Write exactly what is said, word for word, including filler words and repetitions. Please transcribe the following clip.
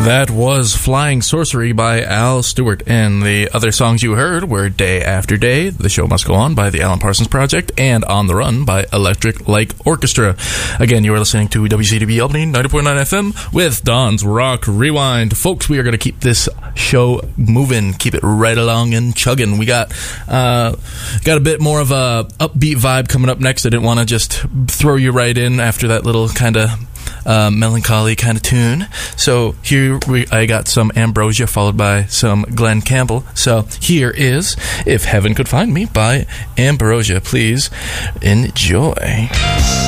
That was Flying Sorcery by Al Stewart, and the other songs you heard were Day After Day, The Show Must Go On by the Alan Parsons Project, and On the Run by Electric Light Orchestra. Again, you are listening to W C D B Albany ninety point nine F M with Don's Rock Rewind. Folks, we are going to keep this show moving, keep it right along and chugging. We got uh, got a bit more of a upbeat vibe coming up next. I didn't want to just throw you right in after that little kind of Uh, melancholy kind of tune. So here we, I got some Ambrosia followed by some Glenn Campbell. So here is If Heaven Could Find Me by Ambrosia. Please enjoy.